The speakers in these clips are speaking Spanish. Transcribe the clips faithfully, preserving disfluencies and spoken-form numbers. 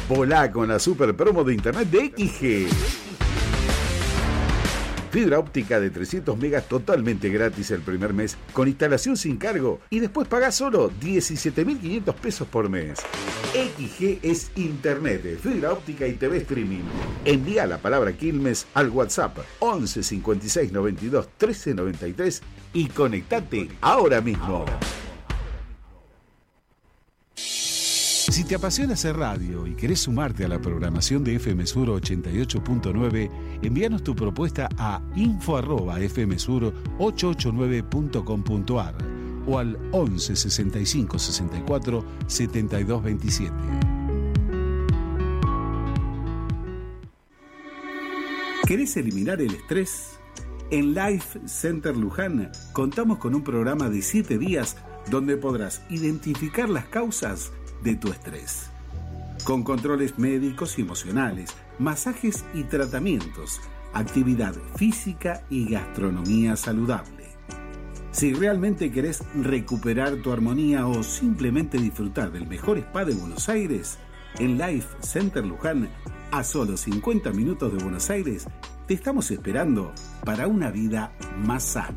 Volá con la super promo de internet de X G. Fibra óptica de trescientos megas totalmente gratis el primer mes, con instalación sin cargo, y después pagás solo diecisiete mil quinientos pesos por mes. X G es internet, fibra óptica y T V streaming. Envía la palabra Quilmes al WhatsApp once cincuenta y seis noventa y dos trece noventa y tres y conectate ahora mismo. Si te apasiona hacer radio y querés sumarte a la programación de F M Sur ochenta y ocho punto nueve, envíanos tu propuesta a info arroba f m sur ochocientos ochenta y nueve punto com punto a r o al once sesenta y cinco sesenta y cuatro setenta y dos veintisiete. ¿Querés eliminar el estrés? En Life Center Luján contamos con un programa de siete días donde podrás identificar las causas de tu estrés. Con controles médicos y emocionales, masajes y tratamientos, actividad física y gastronomía saludable. Si realmente querés recuperar tu armonía o simplemente disfrutar del mejor spa de Buenos Aires, en Life Center Luján, a solo cincuenta minutos de Buenos Aires, te estamos esperando para una vida más sana.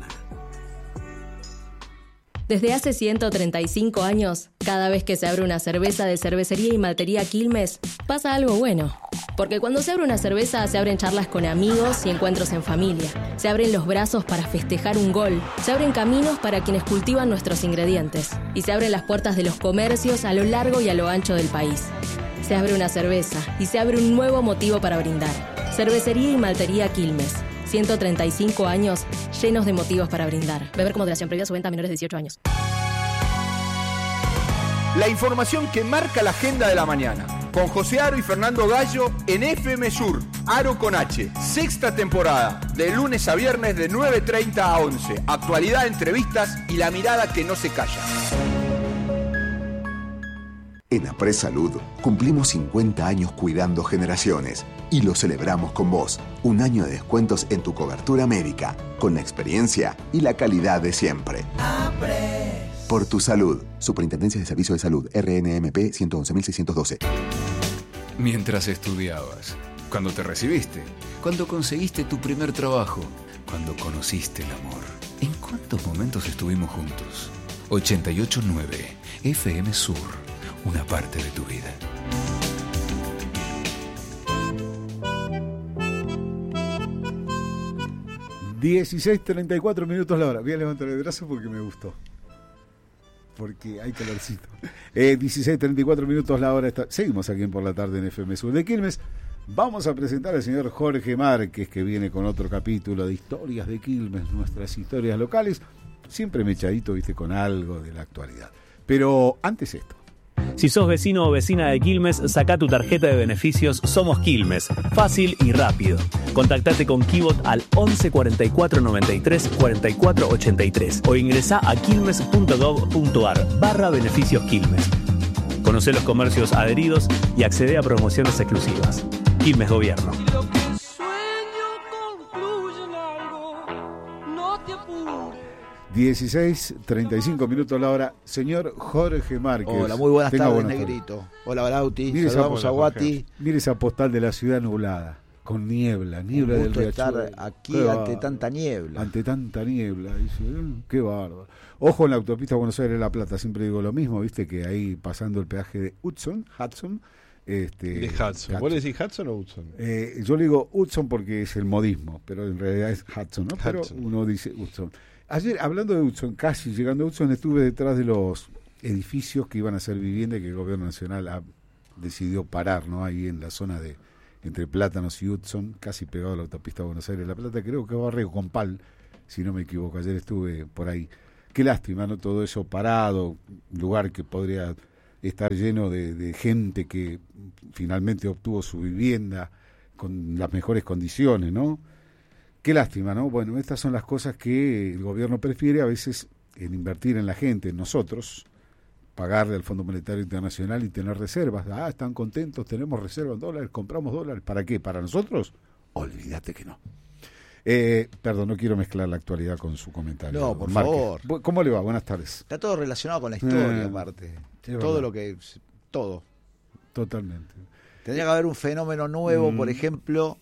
Desde hace ciento treinta y cinco años, cada vez que se abre una cerveza de Cervecería y Maltería Quilmes, pasa algo bueno. Porque cuando se abre una cerveza, se abren charlas con amigos y encuentros en familia. Se abren los brazos para festejar un gol. Se abren caminos para quienes cultivan nuestros ingredientes. Y se abren las puertas de los comercios a lo largo y a lo ancho del país. Se abre una cerveza y se abre un nuevo motivo para brindar. Cervecería y Maltería Quilmes. ciento treinta y cinco años llenos de motivos para brindar. Beber con moderación, previa su venta a menores de dieciocho años. La información que marca la agenda de la mañana. Con José Aro y Fernando Gallo en F M Sur. Aro con H. Sexta temporada. De lunes a viernes de nueve treinta a once. Actualidad, entrevistas y la mirada que no se calla. En Apres Salud cumplimos cincuenta años cuidando generaciones y lo celebramos con vos. Un año de descuentos en tu cobertura médica, con la experiencia y la calidad de siempre. Apres. Por tu salud. Superintendencia de Servicios de Salud, R N M P ciento once mil seiscientos doce. Mientras estudiabas, cuando te recibiste, cuando conseguiste tu primer trabajo, cuando conociste el amor. ¿En cuántos momentos estuvimos juntos? ochenta y ocho punto nueve F M Sur. Una parte de tu vida. dieciséis treinta y cuatro minutos la hora. Voy a levantar el brazo porque me gustó. Porque hay calorcito. Eh, dieciséis treinta y cuatro minutos la hora. Está... Seguimos aquí en Por la Tarde en F M Sur de Quilmes. Vamos a presentar al señor Jorge Márquez, que viene con otro capítulo de Historias de Quilmes, nuestras historias locales. Siempre mechadito, viste, con algo de la actualidad. Pero antes esto. Si sos vecino o vecina de Quilmes, sacá tu tarjeta de beneficios Somos Quilmes. Fácil y rápido. Contactate con Kibot al once cuarenta y cuatro noventa y tres cuarenta y cuatro ochenta y tres o ingresá a quilmes punto gov punto ar barra beneficios Quilmes. Conocé los comercios adheridos y accede a promociones exclusivas. Quilmes Gobierno. dieciséis treinta y cinco minutos la hora. Señor Jorge Márquez. Hola, muy buenas Tenga tardes, buenas Negrito. tardes. Hola, Balauti. Mire Saludamos esa, a Guati. Mire esa postal de la ciudad nublada, con niebla, niebla Un del gusto riachuelo. estar aquí Qué ante bar... tanta niebla. Ante tanta niebla. Dice, eh, qué bárbaro. Ojo en la autopista Buenos Aires-La Plata, siempre digo lo mismo, viste que ahí pasando el peaje de Hudson, Hudson, este, de Hudson. ¿Vos le decís Hudson o Hudson? Eh, yo le digo Hudson porque es el modismo, pero en realidad es Hudson, ¿no? Hudson. Pero uno dice Hudson. Ayer, hablando de Hudson, casi llegando a Hudson, estuve detrás de los edificios que iban a ser vivienda y que el gobierno nacional ha, decidió parar, ¿no? Ahí en la zona de entre Plátanos y Hudson, casi pegado a la autopista Buenos Aires-La Plata, creo que Barrio Compal, si no me equivoco, ayer estuve por ahí. Qué lástima, ¿no? Todo eso parado, lugar que podría estar lleno de, de gente que finalmente obtuvo su vivienda con las mejores condiciones, ¿no? Qué lástima, ¿no? Bueno, estas son las cosas que el gobierno prefiere a veces en invertir en la gente, en nosotros, pagarle al Fondo Monetario Internacional y tener reservas. Ah, están contentos, tenemos reservas en dólares, compramos dólares. ¿Para qué? ¿Para nosotros? Olvídate que no. Eh, perdón, no quiero mezclar la actualidad con su comentario. No, por Márquez. favor. ¿Cómo le va? Buenas tardes. Está todo relacionado con la historia, eh, aparte. Sí, todo verdad. lo que... Todo. Totalmente. Tendría que haber un fenómeno nuevo, Mm. por ejemplo,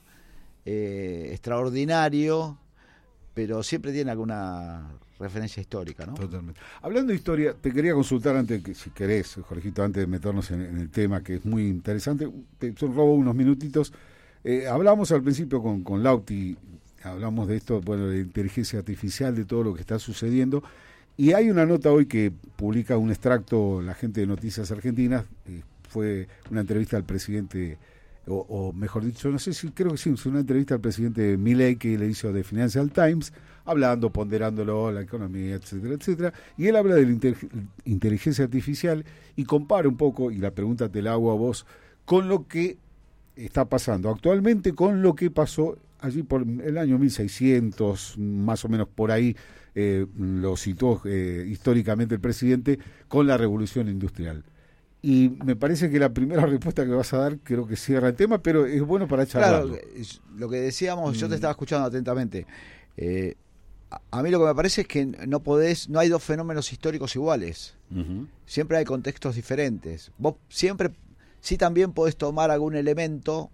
eh, extraordinario, pero siempre tiene alguna referencia histórica, ¿no? Totalmente. Hablando de historia, te quería consultar antes, que si querés, Jorgito, antes de meternos en, en el tema, que es muy interesante, te son robo unos minutitos. Eh, hablamos al principio con, con Lauti, hablamos de esto, bueno, de inteligencia artificial, de todo lo que está sucediendo, y hay una nota hoy que publica un extracto la gente de Noticias Argentinas, eh, fue una entrevista al presidente, o, o mejor dicho, no sé si, creo que sí, fue una entrevista al presidente Milei que le hizo de Financial Times, hablando, ponderándolo, la economía, etcétera, etcétera, y él habla de la inter- inteligencia artificial y compara un poco, y la pregunta te la hago a vos, con lo que está pasando actualmente, con lo que pasó allí por el año mil seiscientos, más o menos por ahí, eh, lo citó eh, históricamente el presidente, con la revolución industrial. Y me parece que la primera respuesta que vas a dar creo que cierra el tema, pero es bueno para charlarlo. Claro, lo que decíamos, Mm. yo te estaba escuchando atentamente. Eh, a, a mí lo que me parece es que no podés, no hay dos fenómenos históricos iguales. Uh-huh. Siempre hay contextos diferentes. Vos siempre, sí también podés tomar algún elemento,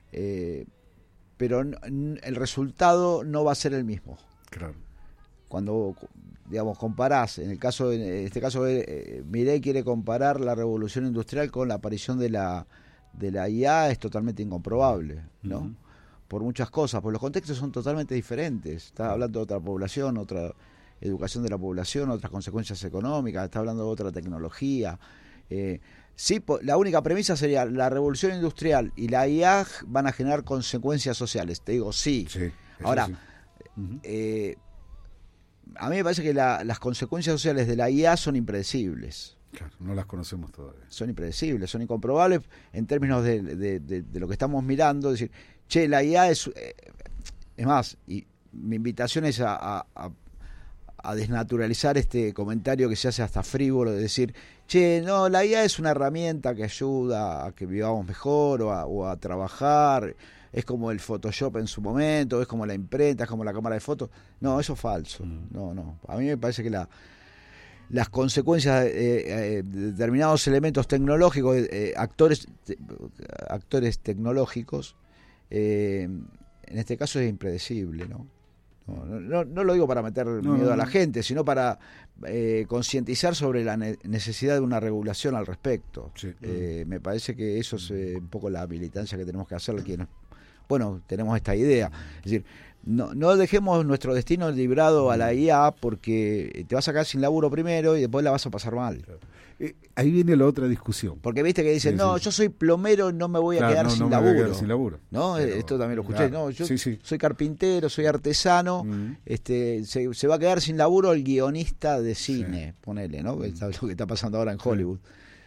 eh, pero n- n- el resultado no va a ser el mismo. Claro. Cuando, digamos, comparás, en el caso, en este caso, eh, Milei quiere comparar la revolución industrial con la aparición de la de la I A, es totalmente incomprobable, ¿no? Uh-huh. Por muchas cosas, pues los contextos son totalmente diferentes. Está hablando de otra población, otra educación de la población, otras consecuencias económicas, está hablando de otra tecnología. Eh, sí, po- la única premisa sería la revolución industrial y la I A van a generar consecuencias sociales. Te digo, sí. Sí, eso Ahora, sí. Uh-huh. eh, a mí me parece que la- las consecuencias sociales de la I A son impredecibles. Claro, no las conocemos todavía. Son impredecibles, son incomprobables en términos de, de- de- de lo que estamos mirando. Es decir, che, la I A es... eh, es más, y mi invitación es a, a- a- a desnaturalizar este comentario que se hace hasta frívolo, de decir, che, no, la I A es una herramienta que ayuda a que vivamos mejor o a, o a trabajar, es como el Photoshop en su momento, es como la imprenta, es como la cámara de fotos. No, eso es falso. Mm. No, no. A mí me parece que la, las consecuencias eh, eh, de determinados elementos tecnológicos, eh, actores, te- actores tecnológicos, eh, en este caso es impredecible, ¿no? No, no, no, no lo digo para meter No, miedo no, a la no. gente, sino para eh, concientizar sobre la ne- necesidad de una regulación al respecto. Sí. Eh, me parece que eso es eh, un poco la militancia que tenemos que hacer quienes, bueno, tenemos esta idea. Es decir, no, no dejemos nuestro destino librado a la I A porque te vas a quedar sin laburo primero y después la vas a pasar mal. Eh, ahí viene la otra discusión. Porque viste que dicen, Sí, no, sí. yo soy plomero, no me voy a Claro, quedar no, sin no me voy a laburo. quedar sin laburo. ¿No? Pero, Esto también lo escuché. claro. No, yo Sí, sí. soy carpintero, soy artesano, Mm. este se, se va a quedar sin laburo el guionista de cine, ponele, ¿no? Es lo que está pasando ahora en Hollywood.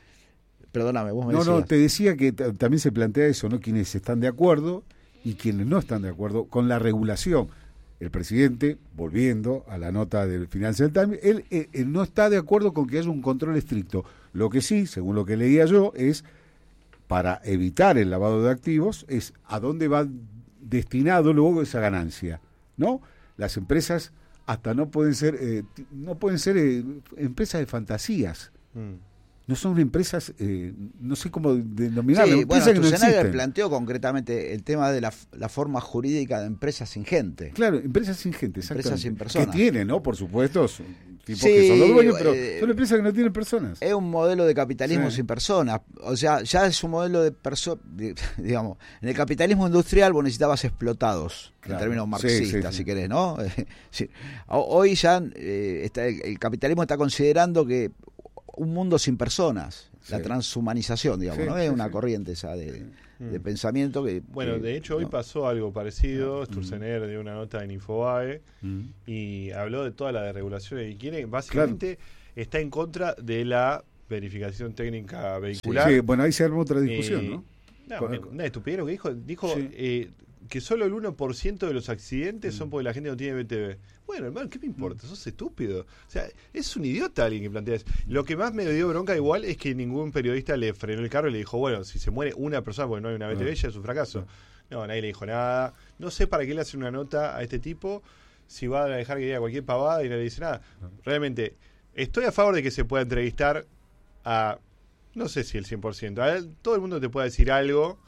Perdóname, vos me No, decías. no, te decía que t- también se plantea eso, ¿no? Quienes están de acuerdo y quienes no están de acuerdo con la regulación. El presidente, volviendo a la nota del Financial Times, él, él, él no está de acuerdo con que haya un control estricto. Lo que sí, según lo que leía yo, es para evitar el lavado de activos, es a dónde va destinado luego esa ganancia, ¿no? Las empresas hasta no pueden ser, eh, t- no pueden ser eh, empresas de fantasías. Mm. No son empresas, eh, no sé cómo denominarlas, Sí, bueno, empresas que no Sturzenegger existen. planteó concretamente el tema de la, la forma jurídica de empresas sin gente. Claro, empresas sin gente, exactamente. Empresas sin personas. Que tienen, ¿no? Por supuesto, son tipos Sí, que son los dueños, pero eh, son empresas que no tienen personas. Es un modelo de capitalismo Sí. sin personas. O sea, ya es un modelo de personas, digamos, en el capitalismo industrial vos necesitabas explotados, Claro. en términos Sí, marxistas, sí, sí. si querés, ¿no? Sí. Hoy ya eh, está, el, el capitalismo está considerando que un mundo sin personas, la Sí. transhumanización, digamos, Sí, ¿no? sí, Es una sí. corriente esa de, de Mm. pensamiento que... Bueno, que, de hecho hoy ¿no? pasó algo parecido. Sturzenegger dio una nota en Infobae Mm. y habló de toda la desregulación y quiere, básicamente está en contra de la verificación técnica vehicular. Sí, bueno, ahí se arma otra discusión, Eh, ¿no? No, Con- una, una estupidez lo que dijo. Dijo Sí. eh, que solo el uno por ciento de los accidentes son porque la gente no tiene B T V. Bueno, hermano, ¿qué me importa? Sos estúpido. O sea, es un idiota alguien que plantea eso. Lo que más me dio bronca igual es que ningún periodista le frenó el carro y le dijo, bueno, si se muere una persona porque no hay una B T V, ya es un fracaso. No, nadie le dijo nada. No sé para qué le hacen una nota a este tipo, si va a dejar que diga cualquier pavada y nadie le dice nada. Realmente, estoy a favor de que se pueda entrevistar a, no sé si el cien por ciento. A él, todo el mundo te puede decir algo,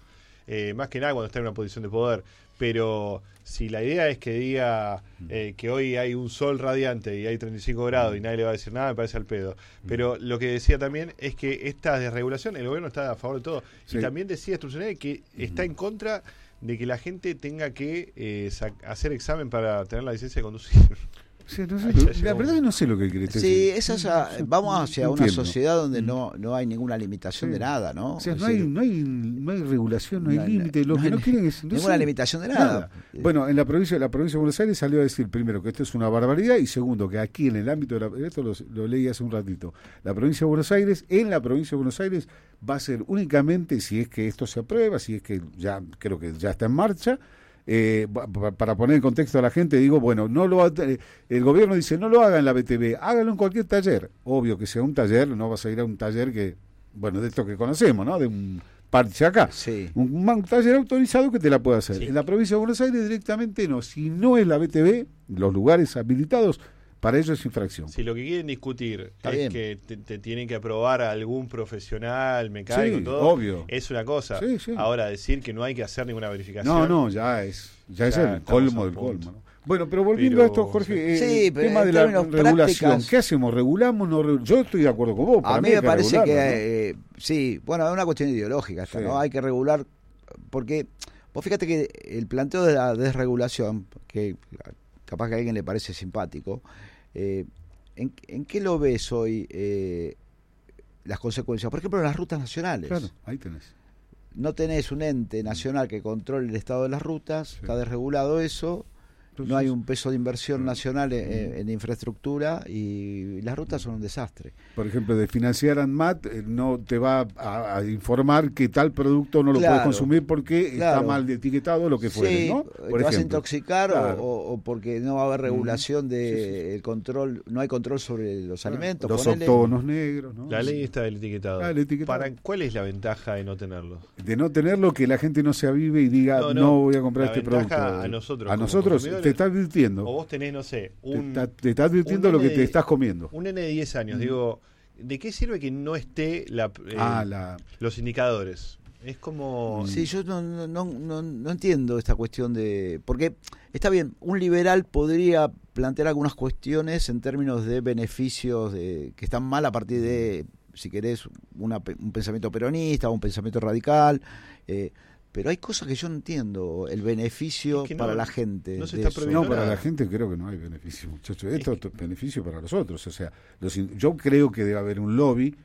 eh, más que nada cuando está en una posición de poder. Pero si la idea es que diga eh, que hoy hay un sol radiante y hay treinta y cinco grados y nadie le va a decir nada, me parece al pedo. Pero lo que decía también es que esta desregulación, el gobierno está a favor de todo. Sí. Y también decía Sturzenegger que está en contra de que la gente tenga que eh, hacer examen para tener la licencia de conducir. Sí, no sé, lo, la verdad es que no sé lo que quiere decir. Sí, esa es a, vamos hacia una sociedad donde no no hay ninguna limitación sí. de nada, ¿no? O sea, no, hay, no, hay, no hay regulación, no hay no, límite. Lo no que no quieren es. No ninguna sé, limitación de nada. nada. Bueno, en la provincia, la provincia de Buenos Aires salió a decir, primero, que esto es una barbaridad, y segundo, que aquí en el ámbito de la. Esto lo, lo leí hace un ratito. La provincia de Buenos Aires, en la provincia de Buenos Aires, va a ser únicamente, si es que esto se aprueba, si es que ya creo que ya está en marcha. Eh, para poner en contexto a la gente, digo, bueno, no lo el gobierno dice, no lo haga en la B T V, hágalo en cualquier taller. Obvio que sea un taller, no vas a ir a un taller que, bueno, de esto que conocemos, ¿no? De un parche acá. Sí. Un, un taller autorizado que te la pueda hacer. Sí. En la provincia de Buenos Aires directamente no. Si no es la B T V, los lugares habilitados, para ello es infracción. Si lo que quieren discutir Está es bien. que te, te tienen que aprobar a algún profesional, mecánico, sí, todo, obvio. Es una cosa. Sí, sí. Ahora decir que no hay que hacer ninguna verificación. No, no, ya es, ya, ya es el colmo del colmo, ¿no? Bueno, pero volviendo pero, a esto, Jorge, sí, el tema de la regulación, prácticas, ¿qué hacemos? ¿Regulamos? No regulamos? Yo estoy de acuerdo con vos. Para a mí, mí me parece que, ¿no? eh, sí, bueno, es una cuestión ideológica, esta, sí. ¿no? Hay que regular, porque vos fíjate que el planteo de la desregulación, que capaz que a alguien le parece simpático, eh, ¿En, ¿En qué lo ves hoy eh, las consecuencias? Por ejemplo, las rutas nacionales. Claro, ahí tenés. No tenés un ente nacional que controle el estado de las rutas, sí. Está desregulado eso, Entonces, no hay un peso de inversión sí. nacional en, en infraestructura y las rutas son un desastre. Por ejemplo, de financiar ANMAT eh, no te va a, a informar que tal producto no lo claro, puedes consumir porque claro. está mal etiquetado, lo que sí, fuere, ¿no? Por te ejemplo. vas a intoxicar claro. o, o porque no va a haber regulación de sí, sí. el control, no hay control sobre los claro. alimentos. Los ponele. octógonos negros, ¿no? La ley está del etiquetado. Ah, el etiquetado. ¿Para cuál es la ventaja de no tenerlo? De no tenerlo, que la gente no se avive y diga, no, no, no voy a comprar este producto. A nosotros. A nosotros te está advirtiendo. O vos tenés, no sé, un... Te está, te está advirtiendo lo que te estás comiendo. Un nene de diez años, mm. digo, ¿de qué sirve que no esté la, eh, ah, la... los indicadores? Es como... Sí, yo no, no, no, no entiendo esta cuestión de... Porque, está bien, un liberal podría plantear algunas cuestiones en términos de beneficios de, que están mal a partir de, si querés, una, un pensamiento peronista o un pensamiento radical... Eh, pero hay cosas que yo no entiendo, el beneficio es que no, para la gente. No, se está no para la gente creo que no hay beneficio, muchachos. Esto es, que... es beneficio para los otros. O sea, los, yo creo que debe haber un lobby,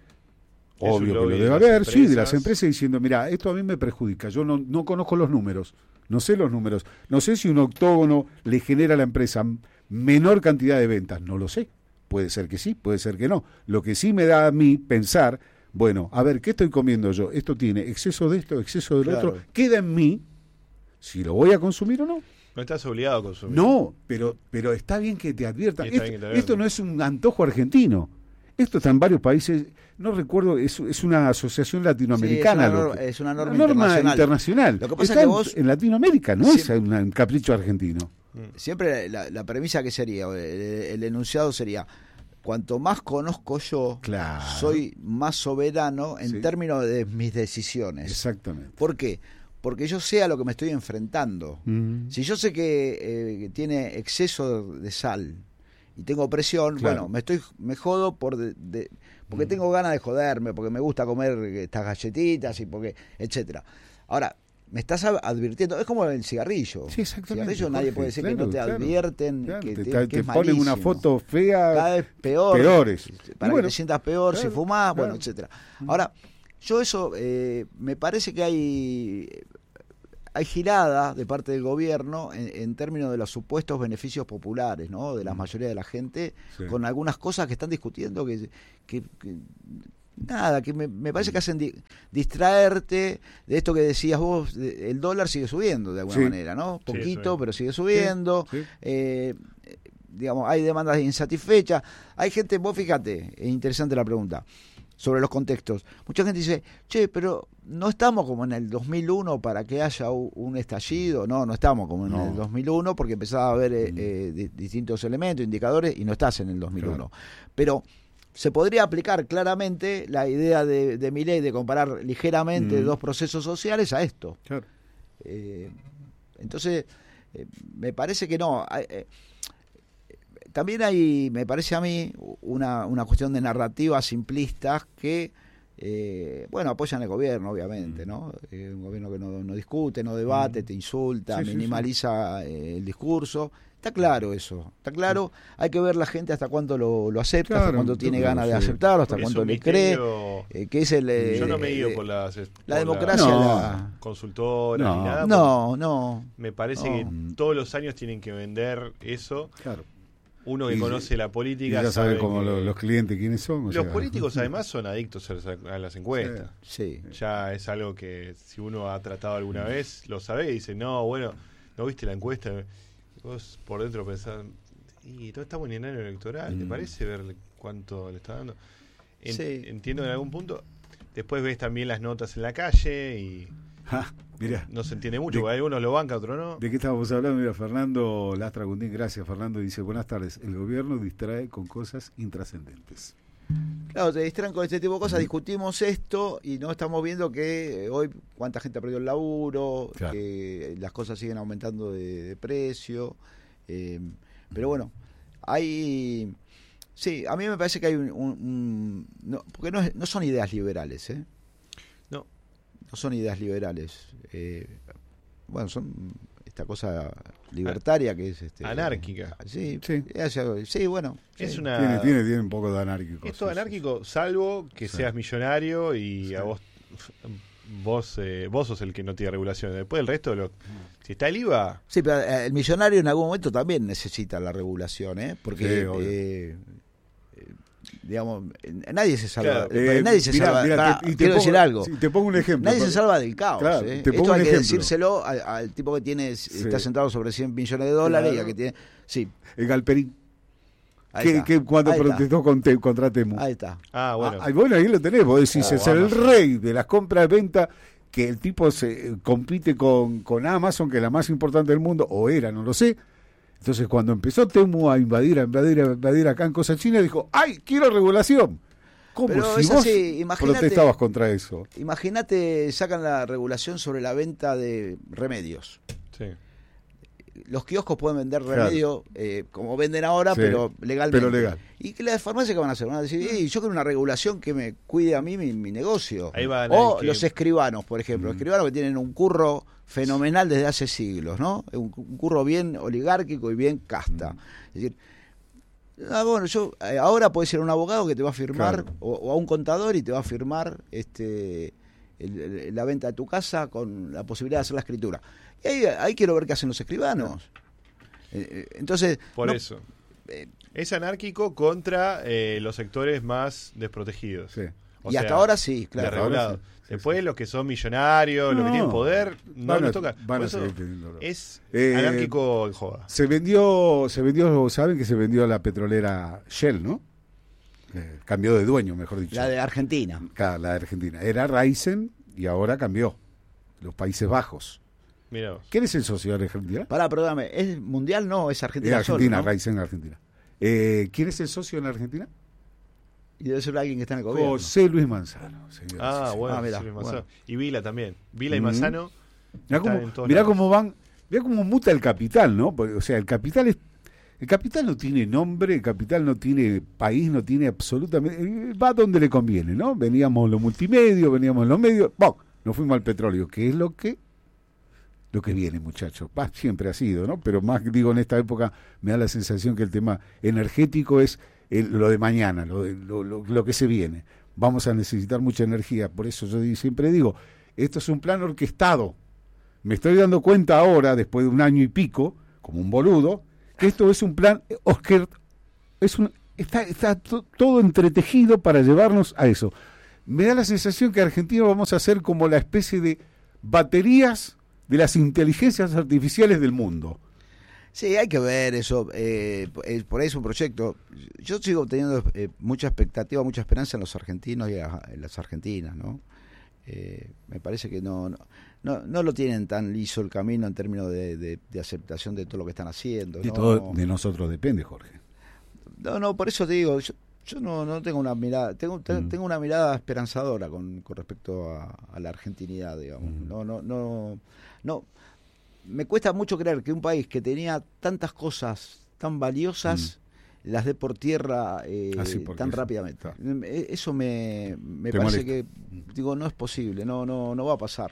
obvio lobby que lo debe haber, empresas. Sí, de las empresas diciendo, mira, esto a mí me perjudica, yo no, no conozco los números, no sé los números, no sé si un octógono le genera a la empresa menor cantidad de ventas, no lo sé. Puede ser que sí, puede ser que no. Lo que sí me da a mí pensar... Bueno, a ver, ¿qué estoy comiendo yo? Esto tiene exceso de esto, exceso del claro. otro. Queda en mí si lo voy a consumir o no. No estás obligado a consumir. No, pero pero está bien que te adviertan. Esto, esto no es un antojo argentino. Esto está en varios países. No recuerdo, es, es una asociación latinoamericana. Sí, es, una norma, que, es una norma, una norma internacional. internacional. Lo que pasa está es que vos, en, en Latinoamérica, no siempre, es un capricho argentino. Siempre la, la premisa que sería, el, el enunciado sería... Cuanto más conozco yo, claro. soy más soberano en sí. términos de mis decisiones. Exactamente. ¿Por qué? Porque yo sé a lo que me estoy enfrentando. Mm. Si yo sé que eh, tiene exceso de sal y tengo presión, claro. bueno, me estoy me jodo por de, de, porque mm. tengo ganas de joderme, porque me gusta comer estas galletitas y porque etcétera. Ahora, me estás advirtiendo, es como el cigarrillo. Sí, exactamente. El cigarrillo nadie puede decir claro, que no te claro, advierten, claro, que te, te, que te es ponen malísimo. Una foto fea, cada vez peor, peores. Para bueno, que te sientas peor claro, si fumás, claro. bueno, etcétera. Ahora, yo eso, eh, me parece que hay hay girada de parte del gobierno en, en términos de los supuestos beneficios populares, ¿no? De la mayoría de la gente, sí. con algunas cosas que están discutiendo que... que, que nada, que me, me parece que hacen di, distraerte de esto que decías vos, de, el dólar sigue subiendo de alguna sí. manera, ¿no? Poquito, sí, pero sigue subiendo, sí, sí. Eh, digamos, hay demandas insatisfechas, hay gente, vos fíjate, es interesante la pregunta, sobre los contextos. Mucha gente dice, che, pero no estamos como en el dos mil uno para que haya un, un estallido, no, no estamos como en no. el dos mil uno porque empezaba a haber mm. eh, eh, distintos elementos, indicadores, y no estás en el dos mil uno. Claro. Pero se podría aplicar claramente la idea de, de Milei de comparar ligeramente mm. dos procesos sociales a esto. Claro. Eh, entonces, eh, me parece que no. Eh, también hay, me parece a mí, una, una cuestión de narrativas simplistas que, eh, bueno, apoyan el gobierno, obviamente, ¿no? Eh, un gobierno que no, no discute, no debate, mm. te insulta, sí, minimaliza sí, sí. Eh, el discurso. Está claro eso, está claro. Hay que ver la gente hasta cuánto lo, lo acepta, claro, hasta cuánto tiene ganas sí. de aceptarlo, hasta cuánto le cree. Eh, que es el, eh, yo no me guío por las, la por democracia. La, la, consultora no, ni nada. No, no. Me parece no. que todos los años tienen que vender eso. Claro. Uno que y, conoce la política. Y ya sabe como que, los, los clientes quiénes son. Los sea, políticos además son adictos a las encuestas. Sí. Ya es algo que si uno ha tratado alguna vez, lo sabe y dice, no, bueno, ¿no viste la encuesta? Vos por dentro pensás, y todo estamos en año electoral, ¿te mm. parece ver cuánto le está dando? En, sí. Entiendo en algún punto. Después ves también las notas en la calle y ah, mirá, no se entiende mucho, de, porque algunos lo bancan, otros no. ¿De qué estábamos hablando? Mira, Fernando Lastra Gundín, gracias Fernando, dice, buenas tardes, el gobierno distrae con cosas intrascendentes. Claro, te distraen con este tipo de cosas, discutimos esto y no estamos viendo que eh, hoy cuánta gente ha perdido el laburo, claro. que las cosas siguen aumentando de, de precio, eh, pero bueno, hay... Sí, a mí me parece que hay un... un, un no, porque no, es, no son ideas liberales, ¿eh? No. No son ideas liberales. Eh, bueno, son esta cosa libertaria que es... este anárquica. Sí, sí, es, sí bueno. Es sí. una... Tiene, tiene, tiene un poco de anárquico. Es todo anárquico, salvo que sí. seas millonario y sí. a vos... Vos eh, vos sos el que no tiene regulación. Después el resto, lo, si está el I V A... Sí, pero el millonario en algún momento también necesita la regulación, ¿eh? Porque... Sí, eh, digamos, nadie se salva, claro, eh, nadie se mirá, salva, mirá, para, te, y te quiero pongo, decir algo, sí, te pongo un ejemplo, nadie pero, se salva del caos, claro, ¿eh? Te pongo esto un hay ejemplo. que decírselo al, al tipo que tiene sí. está sentado sobre cien millones de dólares, claro. y a que tiene, sí, el Galperín que, que cuando ahí protestó con te, contra Temu, ahí está, ah bueno, ah, bueno, ahí lo tenés, vos decís, oh, es el rey de las compras y ventas, que el tipo se compite con, con Amazon, que es la más importante del mundo, o era, no lo sé. Entonces cuando empezó Temu a invadir, a invadir, a invadir acá en cosas chinas, dijo, ¡ay, quiero regulación! ¿Cómo? Pero si es vos así, protestabas contra eso. Imagínate, sacan la regulación sobre la venta de remedios. Sí. Los kioscos pueden vender remedio, claro. eh, como venden ahora, sí, pero legalmente. Pero legal. ¿Y que las farmacias qué van a hacer? Van a decir, hey, yo quiero una regulación que me cuide a mí mi, mi negocio. Ahí van o que... los escribanos, por ejemplo. Mm. Escribanos que tienen un curro fenomenal desde hace siglos, ¿no? Un, un curro bien oligárquico y bien casta. Mm. Es decir, ah, bueno, yo eh, ahora puede ser un abogado que te va a firmar, claro. o, o a un contador y te va a firmar este el, el, la venta de tu casa con la posibilidad de hacer la escritura. Y ahí, ahí quiero ver qué hacen los escribanos. Eh, entonces, por no, eso eh, es anárquico contra eh, los sectores más desprotegidos. Sí. O y sea, hasta ahora sí, claro. Regulado. Sí, Después sí. los que son millonarios, no, los que tienen poder, no van les a, toca. Van a es eh, anárquico en joda. Se vendió, se vendió, saben que se vendió la petrolera Shell, ¿no? Eh, cambió de dueño, mejor dicho. La de Argentina. Claro, la de Argentina. Era Raizen y ahora cambió. Los Países Bajos. Mirá vos. ¿Quién es el socio de Argentina? Pará, perdóname, ¿es mundial? No, es Argentina. Es Argentina, solo, ¿no? Raizen Argentina. Eh, ¿Quién es el socio en Argentina? Y debe ser alguien que está en el gobierno. José Luis Manzano. Señor. Ah, bueno, ah, mirá, Luis Manzano. Bueno. Y Vila también. Vila y Manzano. Mm-hmm. Mirá, cómo, mirá cómo van, mirá cómo muta el capital, ¿no? Porque, o sea, el capital es, el capital no tiene nombre, el capital no tiene país, no tiene absolutamente, va donde le conviene, ¿no? Veníamos los multimedios, veníamos los medios, ¡bom! Nos fuimos al petróleo, que es lo que lo que viene, muchachos. Bah, siempre ha sido, ¿no? Pero más, digo, en esta época me da la sensación que el tema energético es el, lo de mañana, lo, de, lo, lo, lo que se viene. Vamos a necesitar mucha energía. Por eso yo siempre digo, esto es un plan orquestado. Me estoy dando cuenta ahora, después de un año y pico, como un boludo, que esto es un plan Oscar, es un, está, está to, todo entretejido para llevarnos a eso. Me da la sensación que Argentina vamos a ser como la especie de baterías de las inteligencias artificiales del mundo. Sí, hay que ver eso. Eh, por ahí es un proyecto. Yo sigo teniendo eh, mucha expectativa, mucha esperanza en los argentinos y en las argentinas, ¿no? Eh, me parece que no, no no no lo tienen tan liso el camino en términos de, de, de aceptación de todo lo que están haciendo. De ¿no? todo de nosotros depende, Jorge. No, no, por eso te digo, yo, Yo no, no tengo una mirada, tengo, te, Mm. tengo una mirada esperanzadora con, con respecto a, a la argentinidad, digamos. Mm. No, no, no, no. Me cuesta mucho creer que un país que tenía tantas cosas tan valiosas las dé por tierra eh, Así, porque tan sí, rápidamente. claro. Eh, Eso me, me Te parece molesta. que, digo, no es posible, no, no, no va a pasar.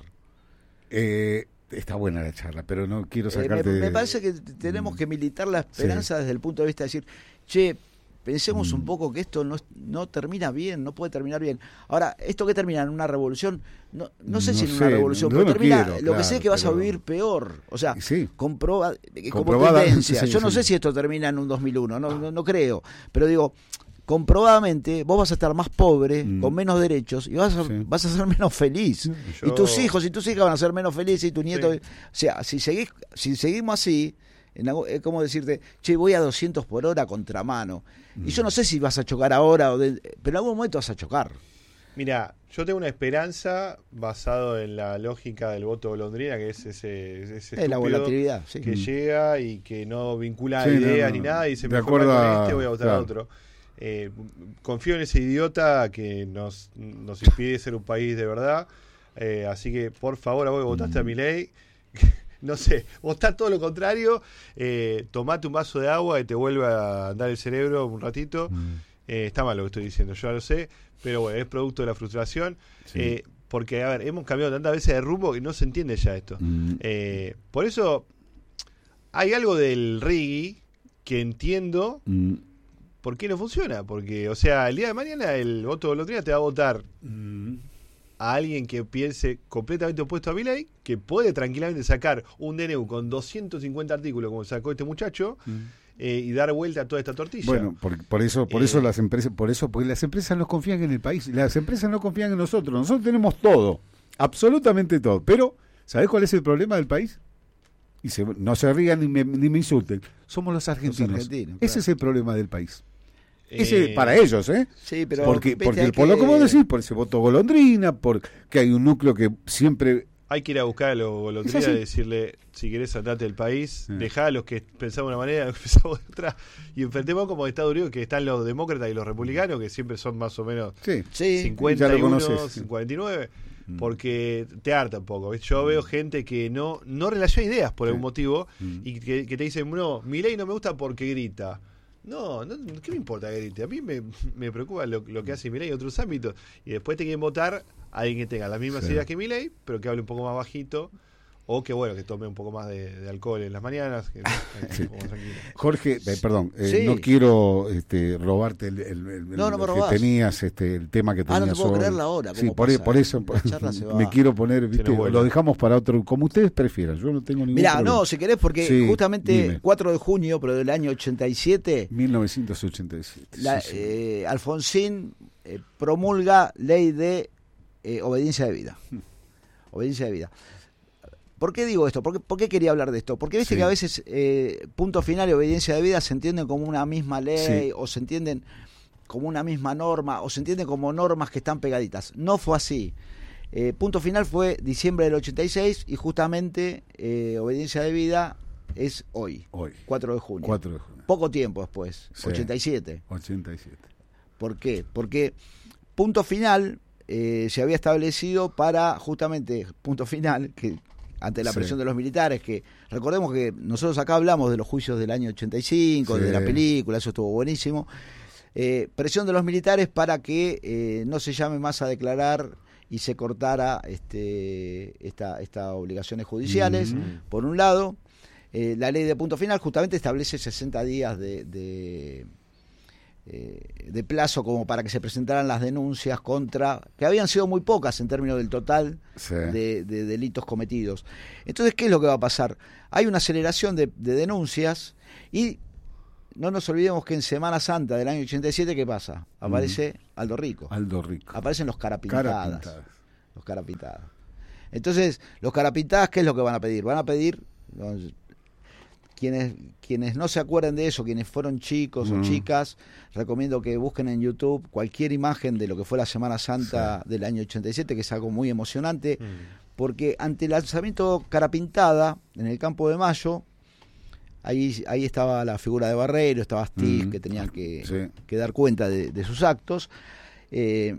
Eh, está buena la charla, pero no quiero Eh, sacarte... me, me parece que tenemos Mm. que militar la esperanza Sí. desde el punto de vista de decir, che, pensemos Mm. un poco que esto no, no termina bien, no puede terminar bien. Ahora, ¿esto que termina en una revolución? No, no sé No si en sé, una revolución, yo pero no termina, quiero, lo que sé claro, es que vas a pero- vivir peor. O sea, Sí. comproba, eh, como Comprobada- tendencia. sí, Yo no sí. sé si esto termina en un dos mil uno, no, no, no creo. Pero digo, comprobadamente vos vas a estar más pobre, Mm. con menos derechos, y vas a, Sí. vas a ser menos feliz. Yo- Y tus hijos y tus hijas van a ser menos felices y tus nietos... Sí. O sea, si seguís, si seguimos así, en algo- es como decirte, che, voy a doscientos por hora contramano. Y yo no sé si vas a chocar ahora, o de- pero en algún momento vas a chocar. Mira, yo tengo una esperanza basado en la lógica del voto golondrina, que es ese, ese Es la estúpido volatilidad, sí. que Mm. llega y que no vincula Sí, no, ideas no, ni nada y dice, de mejor acuerdo voy con a- este, voy a votar claro. a otro. Eh, confío en ese idiota que nos, nos impide ser un país de verdad. Eh, así que, por favor, a vos que votaste a Mm. Milei, no sé, votá todo lo contrario, eh, tomate un vaso de agua y te vuelve a andar el cerebro un ratito. Mm. Eh, está mal lo que estoy diciendo, yo ya lo sé, pero bueno, es producto de la frustración. Sí. Eh, porque, a ver, hemos cambiado tantas veces de rumbo que no se entiende ya esto. Mm. Eh, por eso, hay algo del reggae que entiendo Mm. por qué no funciona. Porque, o sea, el día de mañana el voto de Golondrina te va a votar Mm. a alguien que piense completamente opuesto a Milei, que puede tranquilamente sacar un D N U con doscientos cincuenta artículos, como sacó este muchacho, eh, y dar vuelta a toda esta tortilla. Bueno, por, por eso, por Eh, eso las empresas, por eso, porque las empresas no confían en el país, las empresas no confían en nosotros, nosotros tenemos todo, absolutamente todo, pero ¿sabés cuál es el problema del país? Y se, no se rían ni me, ni me insulten, somos los argentinos, argentinos, ese claro. es el problema del país, eh, ese para ellos, ¿eh? Sí, pero porque viste, porque hay por lo que que- vos decís, por ese voto golondrina, porque hay un núcleo que siempre hay que ir a buscar a los Es Golondrina así. y decirle, si querés andate del país, Sí. dejá a los que pensamos de una manera, a los que pensamos de otra, y enfrentemos como Estados Unidos, que están los demócratas y los republicanos, que siempre son más o menos sí, Sí, cincuenta ya lo y uno, conoces, sí. cincuenta y nueve, Mm. porque te harta un poco. ¿ves? Yo veo gente que no, no relaciona ideas por Sí. algún motivo Mm. y que, que te dicen, no, Milei no me gusta porque grita. No, no, ¿qué me importa que grite? A mí me, me preocupa lo, lo que hace Milei en otros ámbitos. Y después te quieren votar a alguien que tenga las mismas Sí. ideas que Milei, pero que hable un poco más bajito. O que, bueno, que tome un poco más de, de alcohol en las mañanas. Que, que Sí. un poco más tranquilo. Jorge, eh, perdón, eh, Sí. no quiero este, robarte el, el- el- No, no me lo que robás. tenías, este, el tema que Ah, tenías no te puedo hoy. creer la hora, Sí, cómo por, pasa, por eso la charla se va. me quiero poner, ¿viste? nos vuela. Lo dejamos para otro, como ustedes prefieran, yo no tengo ningún Mirá, problema. no, si querés, porque Sí, justamente dime. cuatro de junio, pero del año ochenta y siete, mil novecientos ochenta y siete. la, sí, sí. eh, Alfonsín eh, promulga ley de eh, obediencia de vida. Hmm. Obediencia de vida. ¿Por qué digo esto? ¿Por qué, por qué quería hablar de esto? Porque viste Sí. que a veces eh, punto final y obediencia de vida se entienden como una misma ley, Sí. o se entienden como una misma norma, o se entienden como normas que están pegaditas. No fue así. Eh, punto final fue diciembre del ochenta y seis y justamente eh, obediencia de vida es hoy, Hoy, cuatro de junio. cuatro de junio, Poco tiempo después, Sí. ochenta y siete. ochenta y siete. ¿Por qué? Porque punto final eh, se había establecido para justamente punto final, que ante la Sí. presión de los militares, que recordemos que nosotros acá hablamos de los juicios del año ochenta y cinco, Sí. de la película, eso estuvo buenísimo. Eh, presión de los militares para que eh, no se llame más a declarar y se cortara este, esta, estas obligaciones judiciales, Mm. por un lado. Eh, la ley de punto final justamente establece sesenta días de, de, eh, de plazo como para que se presentaran las denuncias contra, que habían sido muy pocas en términos del total Sí. de, de delitos cometidos. Entonces, ¿qué es lo que va a pasar? Hay una aceleración de, de denuncias y no nos olvidemos que en Semana Santa del año ochenta y siete, ¿qué pasa? Aparece Aldo Rico. Aldo Rico. Aparecen los carapintadas. Cara pintada. Los carapintadas. Entonces, los carapintadas, ¿qué es lo que van a pedir? Van a pedir, no, quienes quienes no se acuerden de eso, quienes fueron chicos Mm. o chicas, recomiendo que busquen en YouTube cualquier imagen de lo que fue la Semana Santa Sí. del año ochenta y siete, que es algo muy emocionante, Mm. porque ante el lanzamiento Carapintada en el Campo de Mayo, ahí ahí estaba la figura de Barrero, estaba Astiz, mm. que tenían que, sí. que dar cuenta de, de sus actos. Eh,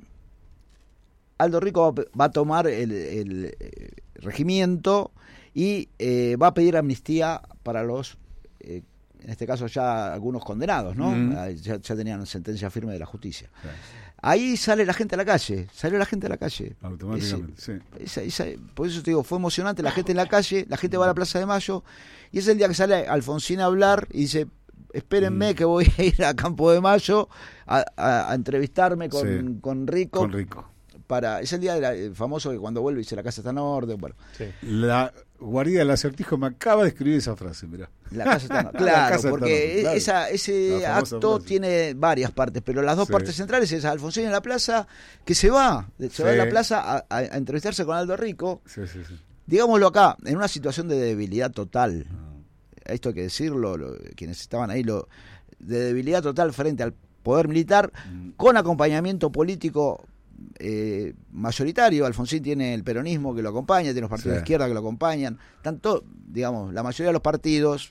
Aldo Rico va, va a tomar el, el, el regimiento y eh, va a pedir amnistía para los, eh, en este caso ya algunos condenados, ¿no? Mm. Ya, ya tenían sentencia firme de la justicia. Sí. Ahí sale la gente a la calle, salió la gente a la calle. Automáticamente, ese, sí. Esa, esa, por eso te digo, fue emocionante, la gente en la calle, la gente va a la Plaza de Mayo, y es el día que sale Alfonsín a hablar y dice, espérenme mm. que voy a ir a Campo de Mayo a, a, a entrevistarme con, sí. con Rico. Con Rico. Para, es el día de la, el famoso que cuando vuelve dice la casa está en orden. Bueno. Sí. La guarida del Acertijo me acaba de escribir esa frase, mirá. La casa está en orden. Claro, casa porque orden, claro. Esa, ese acto frase. Tiene varias partes, pero las dos sí. partes centrales es Alfonsín en la plaza, que se va, se sí. va a la plaza a, a, a entrevistarse con Aldo Rico. Sí, sí, sí. Digámoslo acá, en una situación de debilidad total. No. Esto hay que decirlo, lo, quienes estaban ahí, lo, de debilidad total frente al poder militar, mm. con acompañamiento político Eh, mayoritario. Alfonsín tiene el peronismo que lo acompaña, tiene los partidos sí. de izquierda que lo acompañan, tanto, digamos, la mayoría de los partidos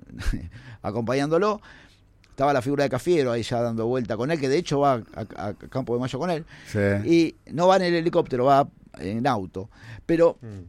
acompañándolo. Estaba la figura de Cafiero ahí ya dando vuelta con él, que de hecho va a, a, a Campo de Mayo con él, sí. y no va en el helicóptero, va en auto, pero mm.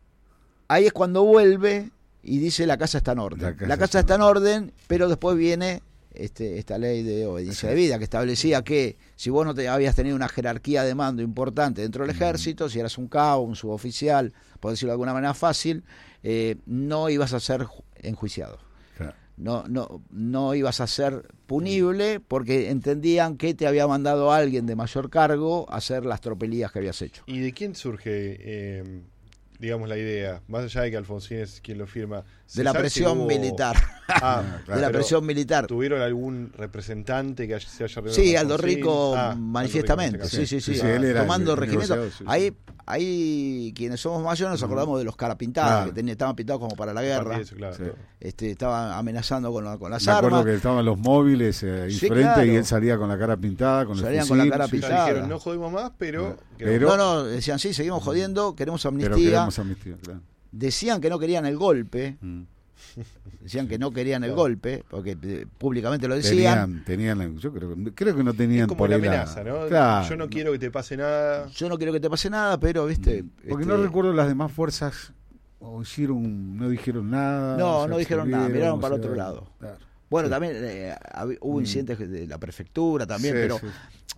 ahí es cuando vuelve y dice la casa está en orden, la casa, la casa está en orden, pero después viene Este, esta ley de obediencia sí. de vida que establecía que si vos no te habías tenido una jerarquía de mando importante dentro del ejército, mm. si eras un cabo, un suboficial, por decirlo de alguna manera fácil, eh, no ibas a ser enjuiciado. Claro. No, no, no ibas a ser punible porque entendían que te había mandado alguien de mayor cargo a hacer las tropelías que habías hecho. ¿Y de quién surge, eh, digamos, la idea? Más allá de que Alfonsín es quien lo firma. De la presión hubo... militar. Ah, claro. De la presión militar. ¿Tuvieron algún representante que se haya reunido? Sí, Aldo Rico, ah, manifiestamente. Aldo Rico en este sí, sí, sí. sí, sí él era tomando el, regimiento. El sí, ahí, sí. ahí, quienes somos mayores, nos acordamos de los cara pintadas, ah. que tenía, estaban pintados como para la guerra. Eso, claro, sí. este, estaban amenazando con, con las Me armas. Me acuerdo que estaban los móviles eh, ahí sí, frente claro. y él salía con la cara pintada, con Salían el fusil. con la cara sí, pintada. Dijeron, no jodimos más, pero... pero no, no, decían, sí, seguimos jodiendo, queremos amnistía. Pero queremos amnistía, claro. Decían que no querían el golpe. Mm. Decían que no querían el golpe, porque eh, públicamente lo decían. Tenían, tenían yo creo, creo que no tenían es como por la amenaza, ¿no? Claro. Yo no quiero que te pase nada. Yo no quiero que te pase nada, pero, viste... Porque este, no recuerdo las demás fuerzas, o hicieron, no dijeron nada. No, no dijeron nada, miraron para el otro lado. Claro. Bueno, sí. también eh, hubo incidentes mm. de la prefectura también, sí, pero sí.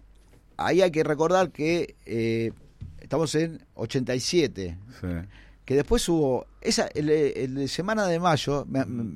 ahí hay que recordar que eh, estamos en ochenta y siete. Sí. Que después hubo esa el, el semana de mayo me, me,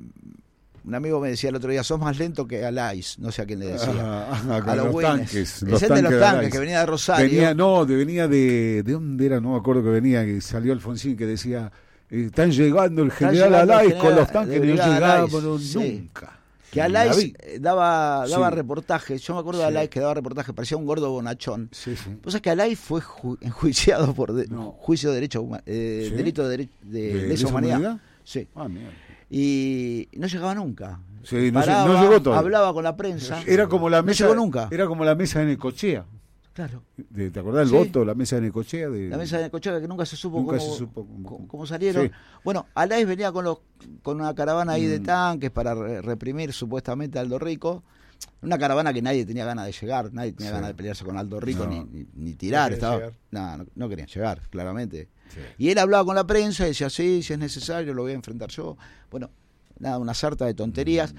un amigo me decía el otro día, sos más lento que Alais, no sé a quién le decía, ah, ah, a los tanques, los es el de los tanques de que venía de Rosario, venía, no de, venía de de dónde era, no me acuerdo que venía, que salió Alfonsín que decía eh, están llegando el general Alais con los tanques, no llegaban sí. nunca. Que Alais daba daba sí. reportajes, yo me acuerdo sí. de Alais que daba reportajes, parecía un gordo bonachón. Sí, sí. Pues es que Alais fue ju- enjuiciado por de- no. juicio de derecho, eh, ¿sí? delito de, dere- de, de lesa humanidad. humanidad. Sí. Ah, mierda. Y no llegaba nunca. Sí, no, Paraba, no llegó todo. Hablaba con la prensa. Era como la mesa, no llegó nunca. Era como la mesa de Necochea. Claro. De, ¿Te acordás del sí. voto, la mesa de Necochea? De, la mesa de Necochea que nunca se supo, nunca cómo, se supo cómo, cómo salieron. Sí. Bueno, Alais venía con los con una caravana ahí mm. de tanques para re- reprimir supuestamente a Aldo Rico. Una caravana que nadie tenía ganas de llegar, nadie tenía sí. ganas de pelearse con Aldo Rico no. ni, ni, ni tirar. No, estaba, no, no, no querían llegar, claramente. Sí. Y él hablaba con la prensa y decía, sí, si es necesario, lo voy a enfrentar yo. Bueno, nada, una sarta de tonterías. Mm.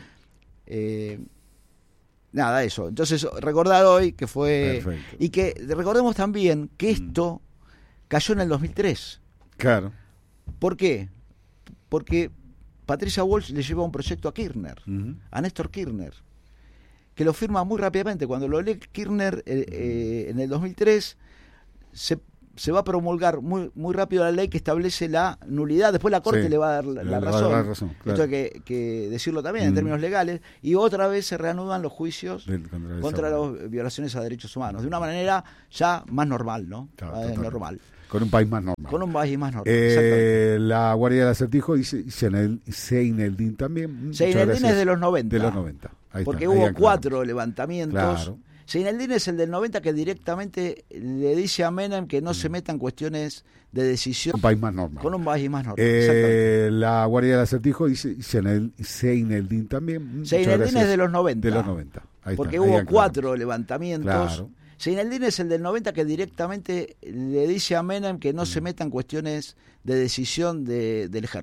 Eh, Nada, eso. Entonces, recordar hoy que fue... Perfecto. Y que recordemos también que esto mm. cayó en el dos mil tres. Claro. ¿Por qué? Porque Patricia Walsh le lleva un proyecto a Kirchner, uh-huh. a Néstor Kirchner, que lo firma muy rápidamente. Cuando lo lee Kirchner eh, eh, en el dos mil tres, se... se va a promulgar muy muy rápido la ley que establece la nulidad. Después la Corte sí, le va a dar la, la razón. La razón claro. Esto hay que, que decirlo también mm. en términos legales. Y otra vez se reanudan los juicios Del, contra, contra las violaciones a derechos humanos. De una manera ya más normal, ¿no? Claro, eh, normal. Con un país más normal. Con un país más normal. Eh, la Guardia del Acertijo y Seineldin también. Seineldin es de los noventa. De los noventa. Ahí porque está, hubo cuatro levantamientos. Claro. Seineldin es el del noventa que directamente le dice a Menem que no mm. se metan cuestiones de decisión. Un país más normal. Con un país más normal. Eh, la Guardia del Acertijo dice Seineldin también. Seineldin es de los noventa. De los noventa. Ahí porque está, hubo cuatro levantamientos. Claro. Seineldin es el del noventa que directamente le dice a Menem que no mm. se metan cuestiones de decisión de, del ejército.